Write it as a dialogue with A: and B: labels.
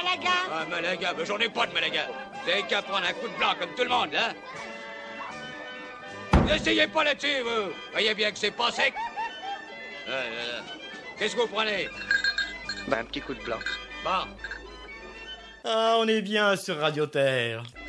A: Malaga?
B: Ah, Malaga, mais j'en ai pas de Malaga. Vous avez qu'à prendre un coup de blanc comme tout le monde, hein? N'essayez pas là-dessus, vous. Voyez bien que c'est pas sec. Qu'est-ce que vous prenez?
C: Bah, un petit coup de blanc.
B: Bon.
D: Ah, on est bien sur Radio Terre.